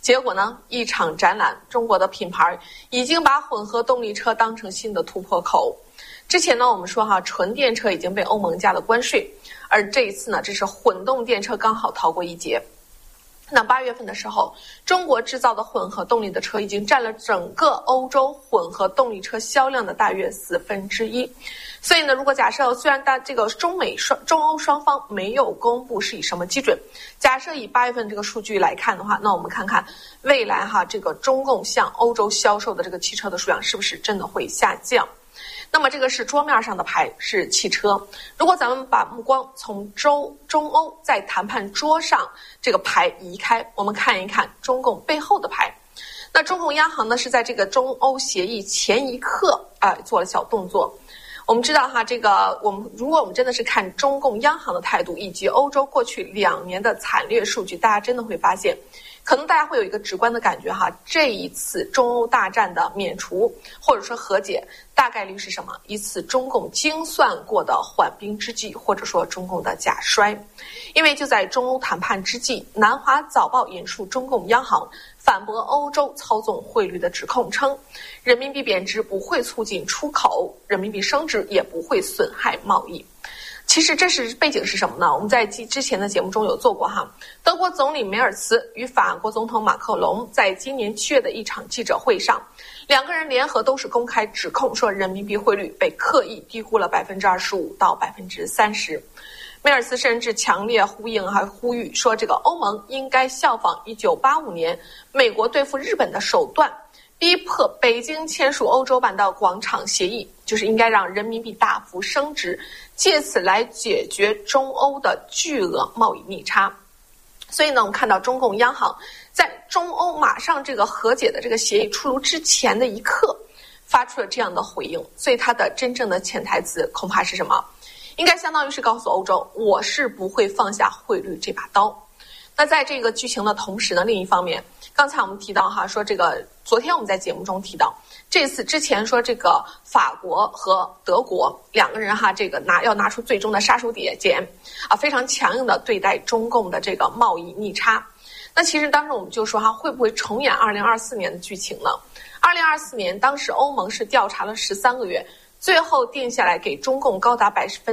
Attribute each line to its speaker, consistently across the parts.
Speaker 1: 结果呢，一场展览，中国的品牌已经把混合动力车当成新的突破口。之前呢，我们说纯电车已经被欧盟加了关税，而这一次呢，这是混动电车刚好逃过一劫。那8月份的时候，中国制造的混合动力的车已经占了整个欧洲混合动力车销量的大约1/4。所以呢，如果假设虽然这个中欧双方没有公布是以什么基准，假设以8月份这个数据来看的话，那我们看看未来这个中共向欧洲销售的这个汽车的数量是不是真的会下降。那么这个是桌面上的牌，是汽车。如果咱们把目光从中欧在谈判桌上这个牌移开，我们看一看中共背后的牌。那中共央行呢是在这个中欧协议前一刻做了小动作。我们知道如果我们真的是看中共央行的态度以及欧洲过去2年的惨烈数据，大家真的会发现，可能大家会有一个直观的感觉这一次中欧大战的免除或者说和解，大概率是什么？一次中共精算过的缓兵之计，或者说中共的假摔。因为就在中欧谈判之际，南华早报引述中共央行反驳欧洲操纵汇率的指控，称人民币贬值不会促进出口，人民币升值也不会损害贸易。其实这是背景是什么呢？我们在之前的节目中有做过德国总理梅尔茨与法国总统马克龙在今年7月的一场记者会上，两个人联合都是公开指控说人民币汇率被刻意低估了25%到30%。梅尔斯甚至强烈呼吁说，这个欧盟应该效仿1985年美国对付日本的手段，逼迫北京签署欧洲版的广场协议，就是应该让人民币大幅升值，借此来解决中欧的巨额贸易逆差。所以呢，我们看到中共央行在中欧马上这个和解的这个协议出炉之前的一刻，发出了这样的回应。所以它的真正的潜台词恐怕是什么？应该相当于是告诉欧洲，我是不会放下汇率这把刀。那在这个剧情的同时呢，另一方面，刚才我们提到说这个昨天我们在节目中提到，这次之前说这个法国和德国两个人要拿出最终的杀手锏非常强硬的对待中共的这个贸易逆差。那其实当时我们就说会不会重演2024年的剧情呢？2024年当时欧盟是调查了13个月，最后定下来给中共高达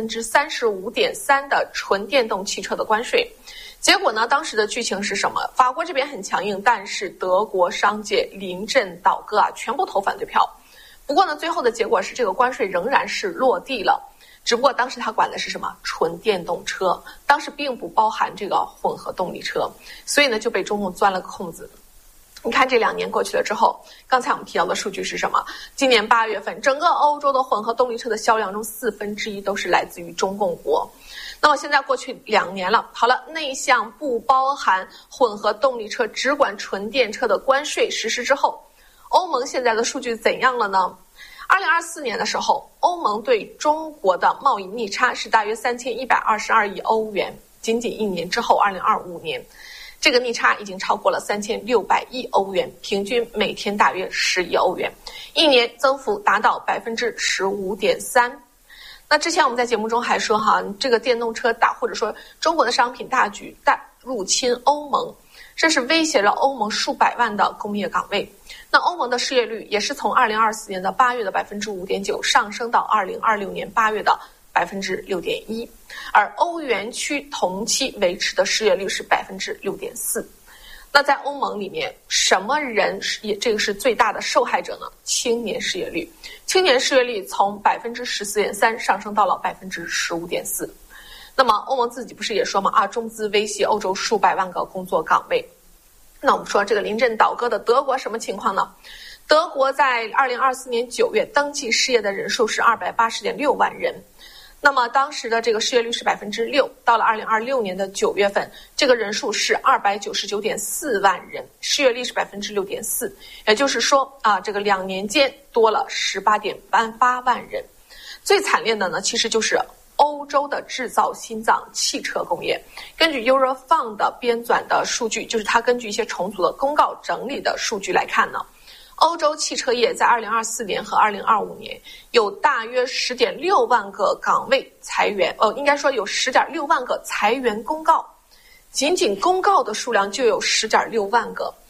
Speaker 1: 35.3%的纯电动汽车的关税。结果呢，当时的剧情是什么？法国这边很强硬，但是德国商界临阵倒戈全部投反对票。不过呢，最后的结果是这个关税仍然是落地了，只不过当时他管的是什么？纯电动车，当时并不包含这个混合动力车，所以呢就被中共钻了个空子。你看这2年过去了之后，刚才我们提到的数据是什么？今年8月份，整个欧洲的混合动力车的销量中1/4都是来自于中共国。那么现在过去2年了，好了，内项不包含混合动力车，只管纯电车的关税实施之后，欧盟现在的数据怎样了呢？2024年的时候，欧盟对中国的贸易逆差是大约3122亿欧元，仅仅1年之后，2025年，这个逆差已经超过了3600亿欧元，平均每天大约10亿欧元，一年增幅达到15.3%。那之前我们在节目中还说这个电动车或者说中国的商品大入侵欧盟，这是威胁了欧盟数百万的工业岗位。那欧盟的失业率也是从2024年的8月的5.9%上升到2026年8月的6.1%，而欧元区同期维持的失业率是6.4%。那在欧盟里面，什么人这个是最大的受害者呢？青年失业率，青年失业率从14.3%上升到了15.4%。那么欧盟自己不是也说吗？中资威胁欧洲数百万个工作岗位。那我们说这个临阵倒戈的德国什么情况呢？德国在2024年9月登记失业的人数是280.6万人。那么当时的这个失业率是6%，到了2026年的9月份，这个人数是299.4万人，失业率是6.4%，也就是说这个2年间多了18.8万人。最惨烈的呢，其实就是欧洲的制造心脏汽车工业。根据 Eurofound 的编纂的数据，就是它根据一些重组的公告整理的数据来看呢，欧洲汽车业在2024年和2025年有大约10.6万个岗位裁员，应该说有10.6万个裁员公告，仅仅公告的数量就有10.6万个，